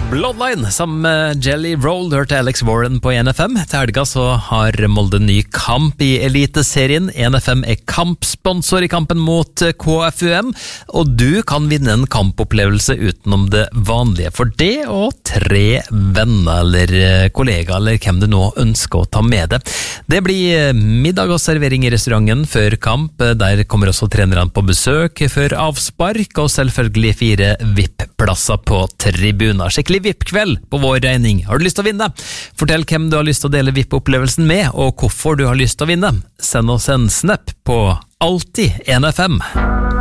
Bloodline sammen med Jelly Roll hørte Alex Warren på 1FM. Til helga så har Molde ny kamp i Eliteserien. 1FM er kampsponsor i kampen mot KFUM, og du kan vinne en kampopplevelse utenom det vanlige for det, og 3 venner eller kollegaer eller hvem du nå ønsker å ta med det. Det blir middag og servering i restauranten før kamp. Der kommer også trenerne på besøk før avspark, og selvfølgelig 4 VIP-plasser på tribuner. Skikkelig VIP-kveld på vår regning. Har du lyst til å vinne? Fortell hvem du har lyst til å dele VIP-opplevelsen med, og hvorfor du har lyst til å vinne. Send oss en snap på Alltid 1FM.